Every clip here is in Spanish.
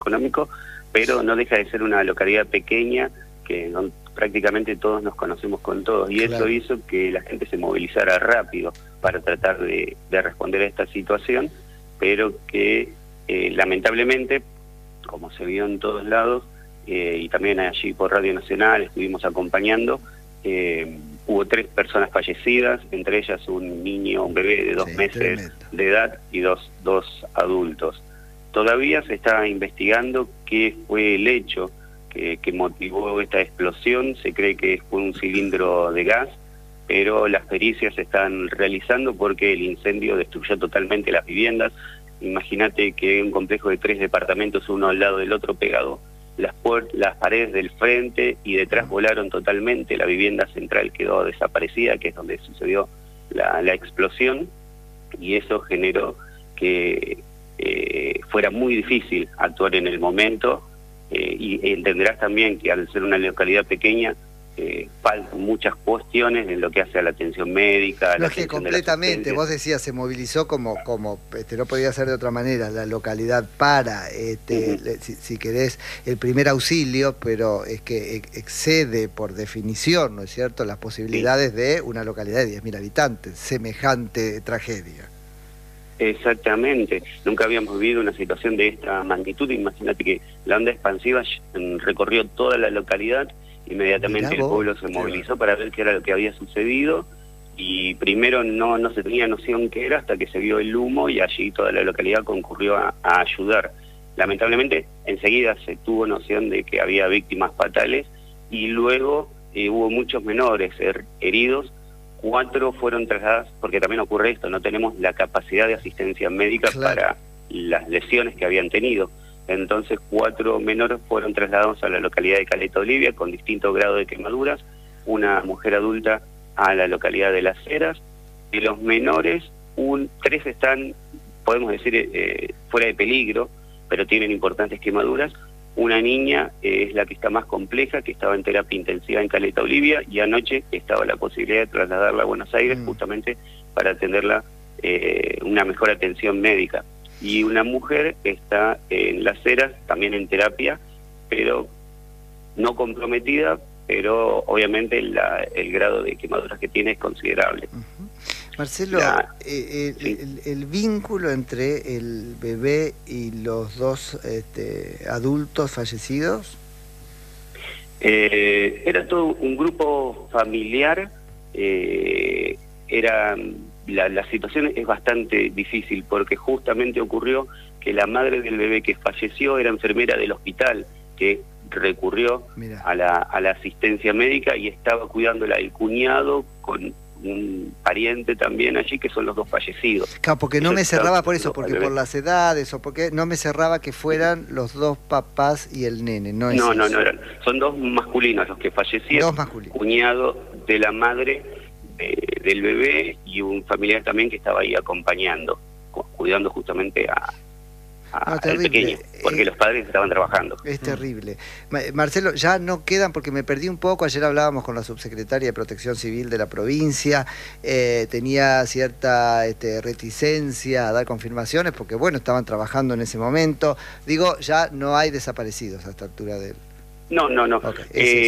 económico, pero no deja de ser una localidad pequeña que prácticamente todos nos conocemos con todos, y claro, eso hizo que la gente se movilizara rápido para tratar de responder a esta situación, pero que lamentablemente, como se vio en todos lados, y también allí por Radio Nacional estuvimos acompañando, hubo 3 personas fallecidas, entre ellas un niño, un bebé de 2 meses tremendo de edad y dos adultos. Todavía se está investigando qué fue el hecho que motivó esta explosión. Se cree que fue un cilindro de gas, pero las pericias se están realizando porque el incendio destruyó totalmente las viviendas. Imagínate que un complejo de 3 departamentos, uno al lado del otro pegado, las paredes del frente y detrás volaron totalmente, la vivienda central quedó desaparecida, que es donde sucedió la explosión, y eso generó que fuera muy difícil actuar en el momento, y entenderás también que al ser una localidad pequeña, faltan muchas cuestiones en lo que hace a la atención médica. No, es que completamente, vos decías, se movilizó como no podía ser de otra manera, la localidad para, si querés, el primer auxilio, pero es que excede por definición, ¿no es cierto?, las posibilidades de una localidad de 10.000 habitantes, semejante tragedia. Exactamente, nunca habíamos vivido una situación de esta magnitud. Imagínate que la onda expansiva recorrió toda la localidad. Inmediatamente el pueblo se movilizó para ver qué era lo que había sucedido, y primero no se tenía noción qué era hasta que se vio el humo, y allí toda la localidad concurrió a ayudar. Lamentablemente enseguida se tuvo noción de que había víctimas fatales, y luego hubo muchos menores heridos. 4 fueron trasladados, porque también ocurre esto, no tenemos la capacidad de asistencia médica para las lesiones que habían tenido. Entonces 4 menores fueron trasladados a la localidad de Caleta Olivia con distinto grado de quemaduras, una mujer adulta a la localidad de Las Heras. De los menores, 3 están, podemos decir, fuera de peligro, pero tienen importantes quemaduras. Una niña es la que está más compleja, que estaba en terapia intensiva en Caleta Olivia, y anoche estaba la posibilidad de trasladarla a Buenos Aires justamente para atenderla una mejor atención médica. Y una mujer está en Las Heras, también en terapia, pero no comprometida, pero obviamente el grado de quemaduras que tiene es considerable. Marcelo, el vínculo entre el bebé y los 2 adultos fallecidos. Era todo un grupo familiar. La situación es bastante difícil porque justamente ocurrió que la madre del bebé que falleció era enfermera del hospital, que recurrió a la asistencia médica, y estaba cuidándola el cuñado con un pariente también allí, que son los 2 fallecidos. Claro, porque no me cerraba por eso, porque por las edades, o porque no me cerraba que fueran los 2 papás y el nene, ¿no? No eran, son 2 masculinos los que fallecieron, cuñado de la madre del bebé y un familiar también que estaba ahí acompañando, cuidando justamente al pequeño, porque los padres estaban trabajando. Es terrible. Marcelo, ya no quedan, porque me perdí un poco, ayer hablábamos con la subsecretaria de Protección Civil de la provincia, tenía cierta reticencia a dar confirmaciones, porque bueno, estaban trabajando en ese momento. Digo, ya no hay desaparecidos a esta altura de él. No. Okay,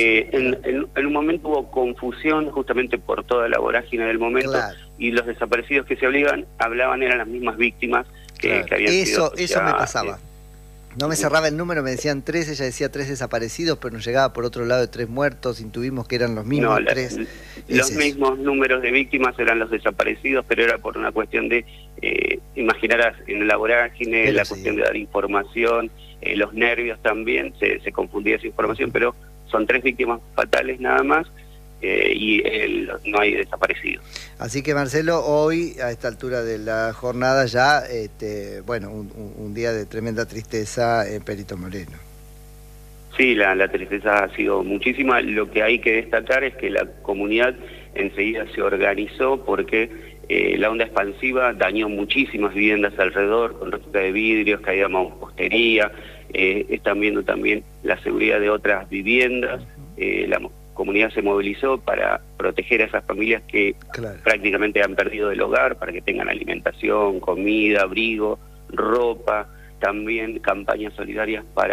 en un momento hubo confusión justamente por toda la vorágine del momento, y los desaparecidos que se hablaban eran las mismas víctimas que habían sido. Eso me pasaba. No me cerraba el número, me decían 3, ella decía 3 desaparecidos, pero nos llegaba por otro lado de 3 muertos, intuimos que eran los mismos 3. Los mismos números de víctimas eran los desaparecidos, pero era por una cuestión de, imaginarás, en la vorágine, la cuestión de dar información, los nervios también, se confundía esa información, pero son 3 víctimas fatales nada más, y no hay desaparecidos. Así que Marcelo, hoy a esta altura de la jornada ya, bueno, un día de tremenda tristeza en Perito Moreno. Sí, la tristeza ha sido muchísima. Lo que hay que destacar es que la comunidad enseguida se organizó, porque la onda expansiva dañó muchísimas viviendas alrededor, con réplica de vidrios, caída de mampostería. Están viendo también la seguridad de otras viviendas. La comunidad se movilizó para proteger a esas familias que prácticamente han perdido el hogar, para que tengan alimentación, comida, abrigo, ropa. también campañas solidarias para